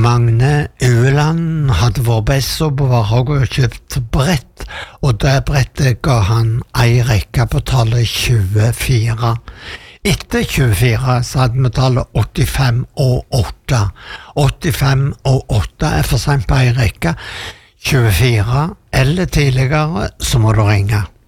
Magne Ueland hadde vært best på Varhaug og kjøpt brett, og det brettet ga han ei rekke på tallet 24. Etter 24 så hadde vi tallet 85 og 8. 85 og 8 for sent på ei rekke. 24 eller tidligere så må du ringe.